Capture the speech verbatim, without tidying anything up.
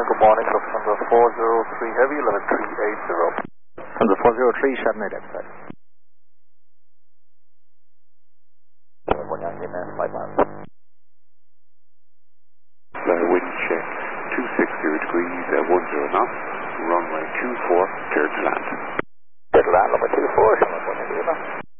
good morning, Lufthansa four zero three Heavy, level three eight zero. Lufthansa four zero three, Chardonnay left side. California, Indian, flight miles. Uh, wind check two six zero degrees, uh, one zero knots, runway two four, cleared to land. Cleared to land, runway two four, California, Indian.